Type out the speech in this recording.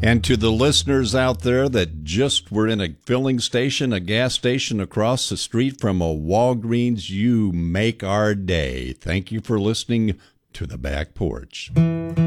And to the listeners out there that just were in a filling station, a gas station across the street from a Walgreens, you make our day. Thank you for listening to The Back Porch.